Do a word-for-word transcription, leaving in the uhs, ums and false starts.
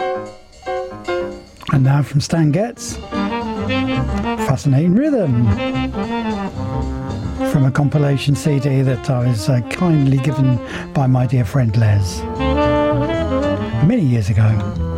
And now from Stan Getz, Fascinating Rhythm, from a compilation C D that I was uh, kindly given by my dear friend Les many years ago.